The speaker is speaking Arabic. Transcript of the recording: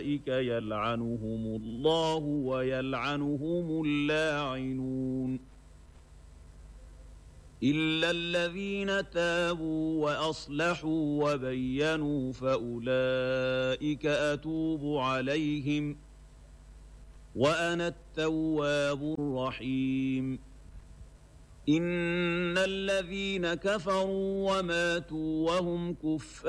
يلعنهم الله ويلعنهم اللاعنون إلا الذين تابوا وأصلحوا وبينوا فأولئك أتوب عليهم وأنا التواب الرحيم إن الذين كفروا وماتوا وهم كفار